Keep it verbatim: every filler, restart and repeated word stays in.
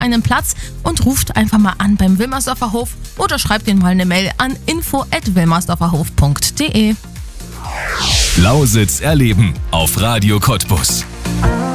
einen Platz und ruft einfach mal an beim Wilmersdorfer Hof oder schreibt ihnen mal eine Mail an info at wilmersdorferhof punkt de. Lausitz erleben auf Radio Cottbus.